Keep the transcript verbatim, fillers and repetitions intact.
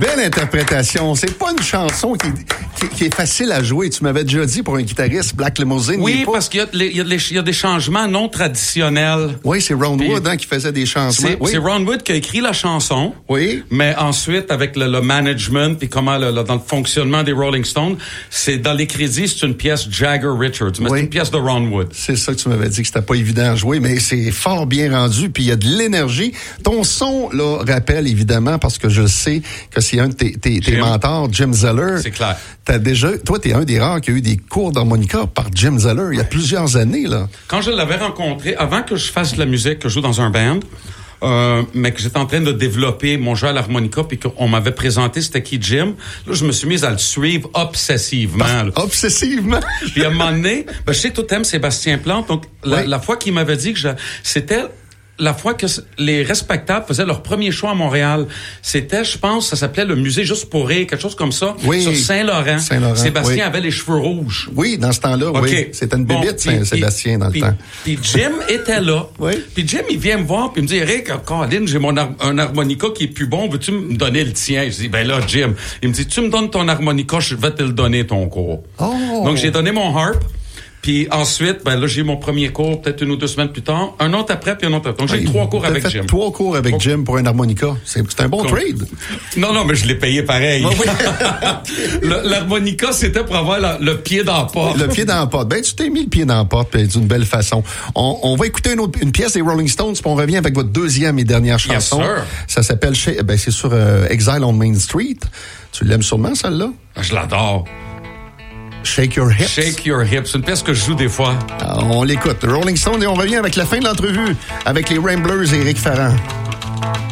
Belle interprétation. C'est pas une chanson qui, qui, qui est facile à jouer. Tu m'avais déjà dit pour un guitariste, Black Limousine. Oui, parce qu'il y a, il y, a les, il y a des changements non traditionnels. Oui, c'est Ron Puis, Wood hein, qui faisait des changements. C'est, oui. c'est Ron Wood qui a écrit la chanson. Oui. Mais ensuite, avec le, le management et comment le, le, dans le fonctionnement des Rolling Stones, c'est dans les crédits, c'est une pièce Jagger Richards. Mais oui. C'est une pièce de Ron Wood. C'est ça que tu m'avais dit que c'était pas évident à jouer, mais c'est fort bien rendu. Puis il y a de l'énergie. Ton son là rappelle évidemment parce que je sais que c'est un de tes, tes, tes mentors, Jim Zeller. C'est clair. T'as déjà, toi, t'es un des rares qui a eu des cours d'harmonica par Jim Zeller il y a plusieurs années, là. Quand je l'avais rencontré, avant que je fasse de la musique, que je joue dans un band, euh, mais que j'étais en train de développer mon jeu à l'harmonica, puis qu'on m'avait présenté c'était qui Jim, là, je me suis mis à le suivre obsessivement. Là. Obsessivement? Puis à un moment donné, ben, je sais que toi t'aimes Sébastien Plante, donc la, oui. la fois qu'il m'avait dit que je, c'était la fois que les Respectables faisaient leur premier show à Montréal, c'était, je pense, ça s'appelait le musée Juste pour rire, quelque chose comme ça, oui, sur Saint-Laurent. Saint-Laurent. Sébastien oui. avait les cheveux rouges. Oui, dans ce temps-là, okay. oui. C'était une bébite, bon, Sébastien, dans le pis, temps. Puis Jim était là. Oui. Puis Jim, il vient me voir, puis il me dit, Eric, Colin, j'ai mon ar- un harmonica qui est plus bon, veux-tu me donner le tien? Je dis, ben là, Jim. Il me dit, tu me donnes ton harmonica, je vais te le donner, ton cours. Oh. Donc, j'ai donné mon harp. Puis ensuite, ben là, j'ai eu mon premier cours, peut-être une ou deux semaines plus tard. Un autre après, puis un autre après. Donc, j'ai eu trois cours avec fait Jim. Trois cours avec Jim pour un harmonica. C'est, c'est un bon Comme... trade. Non, non, mais je l'ai payé pareil. Oui, oui. le, l'harmonica, c'était pour avoir la, le pied dans la porte. Le pied dans la porte. Ben, tu t'es mis le pied dans la porte, puis d'une belle façon. On, on va écouter une, autre, une pièce des Rolling Stones, puis on revient avec votre deuxième et dernière chanson. Yes, sir. Ça s'appelle, ben, c'est sur euh, Exile on Main Street. Tu l'aimes sûrement, celle-là? Je l'adore. Shake Your Hips. Shake Your Hips. C'est une pièce que je joue des fois. Alors, on l'écoute. Rolling Stone et on revient avec la fin de l'entrevue avec les Ramblers et Éric Ferrand.